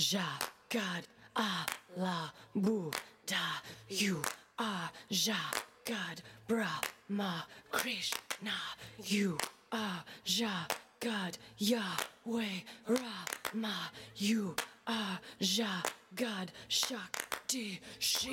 Jagat, Allah, Buddha. You are Jagat, Brahma, Krishna. You are Jagat, Yahweh, Rama. You are Jagat, Shakti, Shiva.